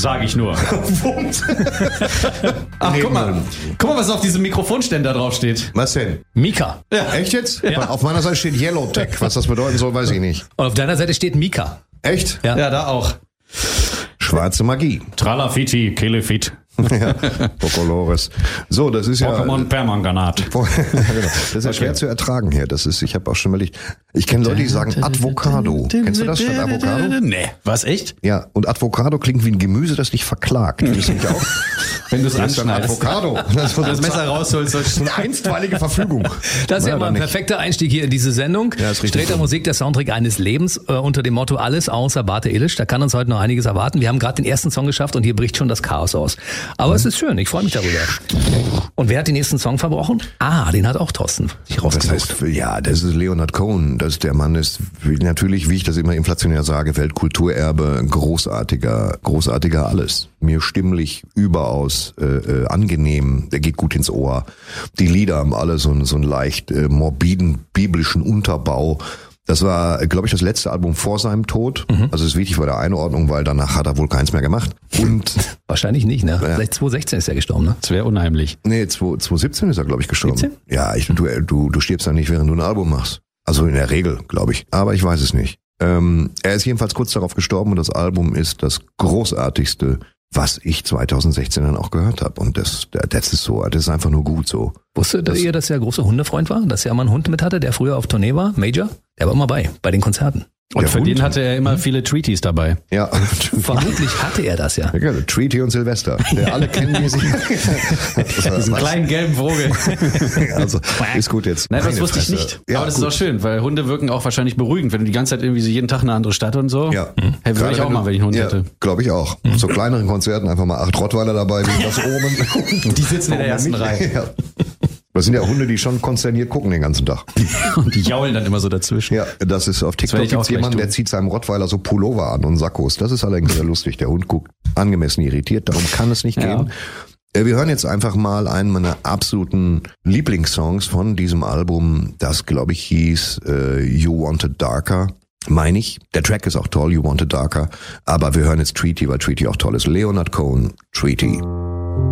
Sag ich nur. Ach, Nee, guck mal, was auf diesem Mikrofonständer drauf steht. Was denn? Mika. Echt jetzt? Auf meiner Seite steht Yellowtech. Was das bedeuten soll, weiß ich nicht. Und auf deiner Seite steht Mika. Echt? Ja. Ja, da auch. Schwarze Magie. Tralafiti, Kelefit. Ja, Pocolores. So, das ist Pokémon Permanganat. Ja, genau. Das ist ja schwer zu ertragen hier. Ich habe auch schon überlegt. Ich kenne Leute, die sagen Advocado. Kennst du das statt Avocado? Nee. Was, echt? Ja, und Advocado klingt wie ein Gemüse, das dich verklagt. Findest du nicht auch? Wenn du es Das ist ein anschneidest. Avocado. Das Messer rausholst. So eine einstweilige Verfügung. Das ist ja Na, mal dann ein nicht. perfekter Einstieg hier in diese Sendung. Ja, ist richtig. Streter Musik, der Soundtrack eines Lebens, unter dem Motto Alles außer Bate Illisch. Da kann uns heute noch einiges erwarten. Wir haben gerade den ersten Song geschafft und hier bricht schon das Chaos aus. Aber es ist schön, ich freue mich darüber. Und wer hat den nächsten Song verbrochen? Den hat auch Thorsten sich Das rausgesucht. heißt, ja, das ist Leonard Cohen. Der Mann ist natürlich, wie ich das immer inflationär sage, Weltkulturerbe, großartiger alles. Mir stimmlich überaus angenehm. Der geht gut ins Ohr. Die Lieder haben alle so einen leicht morbiden biblischen Unterbau. Das war, glaube ich, das letzte Album vor seinem Tod. Also es ist wichtig bei der Einordnung, weil danach hat er wohl keins mehr gemacht. Und Wahrscheinlich nicht, ne? Vielleicht 2016 ist er gestorben, ne? Das wäre unheimlich. nee, 2017 ist er, glaube ich, gestorben. 17? Ja, du stirbst ja nicht, während du ein Album machst. Also in der Regel, glaube ich. Aber ich weiß es nicht. Er ist jedenfalls kurz darauf gestorben und das Album ist das großartigste, was ich 2016 dann auch gehört habe. Und das ist so, das ist einfach nur gut so. Wusstet ihr, dass er großer Hundefreund war? Dass er mal einen Hund mit hatte, der früher auf Tournee war? Major? Der war immer bei den Konzerten. Und Der für Hund. den hatte er immer viele Treaties dabei. Ja. Vermutlich hatte er das ja. Ja, Treaty und Silvester. Der alle kennen die sich. Diesen kleinen gelben Vogel. Also, ist gut jetzt. Nein, das Meine wusste ich Fresse. nicht. Ja, aber das gut. ist auch schön, weil Hunde wirken auch wahrscheinlich beruhigend, wenn du die ganze Zeit irgendwie so jeden Tag eine andere Stadt und so. Ja. Hey, würde ich auch mal, wenn ich einen Hund hätte. Glaube ich auch. Zu kleineren Konzerten einfach mal 8 Rottweiler dabei, wie das oben. Die sitzen in der Warum ersten nicht? Reihe. Ja. Das sind ja Hunde, die schon konsterniert gucken den ganzen Tag. Und die jaulen dann immer so dazwischen. Ja, das ist auf TikTok werde ich auch gibt's jemanden, gleich der tun. zieht seinem Rottweiler so Pullover an und Sakkos. Das ist allerdings sehr lustig. Der Hund guckt angemessen irritiert, darum kann es nicht Ja. gehen. Wir hören jetzt einfach mal einen meiner absoluten Lieblingssongs von diesem Album, das glaube ich hieß You Wanted Darker. Meine ich. Der Track ist auch toll, You Wanted Darker. Aber wir hören jetzt Treaty, weil Treaty auch toll ist. Leonard Cohen, Treaty.